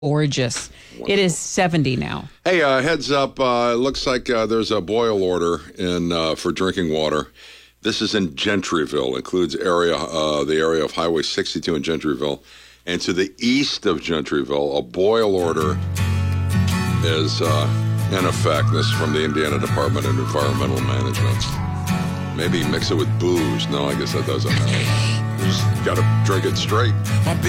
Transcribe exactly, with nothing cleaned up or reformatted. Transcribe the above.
gorgeous. It is seventy now. Hey, uh, heads up. Uh, it looks like uh, there's a boil order in uh, for drinking water. This is in Gentryville. Includes area uh, the area of Highway sixty-two in Gentryville. And to the east of Gentryville, a boil order is uh, in effect. This is from the Indiana Department of Environmental Management. Maybe mix it with booze. No, I guess that doesn't matter. You just got to drink it straight.